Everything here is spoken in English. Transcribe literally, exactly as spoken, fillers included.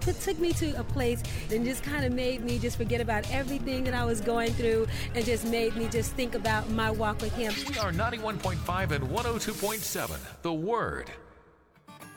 t- took me to a place and just kind of made me just forget about everything that I was going through and just made me just think about my walk with him. We are ninety-one point five and one oh two point seven, The Word.